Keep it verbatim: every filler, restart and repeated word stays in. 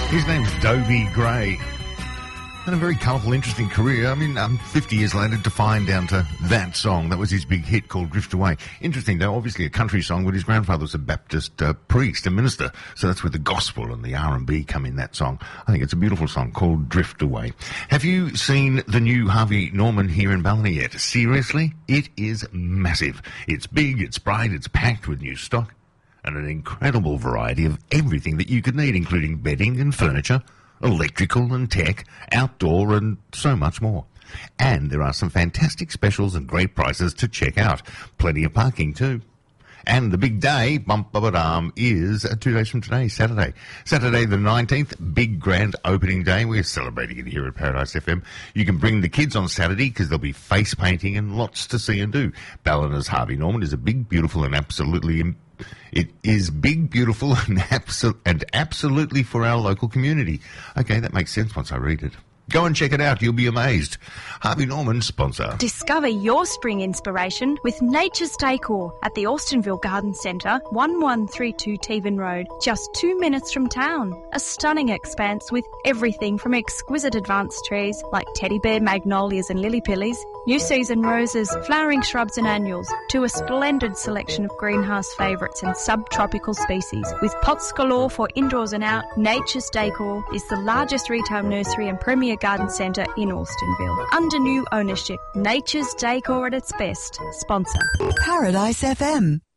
His name's Dobie Gray. And a very colourful, interesting career. I mean, um, fifty years later, defined down to that song. That was his big hit called Drift Away. Interesting, though, obviously a country song, but his grandfather was a Baptist uh, priest, a minister. So that's where the gospel and the R and B come in that song. I think it's a beautiful song called Drift Away. Have you seen the new Harvey Norman here in Ballina yet? Seriously? It is massive. It's big, it's bright, it's packed with new stock and an incredible variety of everything that you could need, including bedding and furniture, electrical and tech, outdoor and so much more. And there are some fantastic specials and great prices to check out. Plenty of parking too. And the big day, bump ba dum, is uh, two days from today, Saturday. Saturday the nineteenth, big grand opening day. We're celebrating it here at Paradise F M. You can bring the kids on Saturday because there'll be face painting and lots to see and do. Ballina's Harvey Norman is a big, beautiful and absolutely... Im- It is big, beautiful, and, abso- and absolutely for our local community. Okay, that makes sense once I read it. Go and check it out. You'll be amazed. Harvey Norman, sponsor. Discover your spring inspiration with Nature's Decor at the Austinville Garden Centre, one one three two Tevan Road, just two minutes from town. A stunning expanse with everything from exquisite advanced trees like teddy bear, magnolias and lily-pillies, new season roses, flowering shrubs and annuals, to a splendid selection of greenhouse favourites and subtropical species. With pots galore for indoors and out, Nature's Decor is the largest retail nursery and premier garden centre in Austinville. Under new ownership, Nature's Decor at its best. Sponsor. Paradise F M.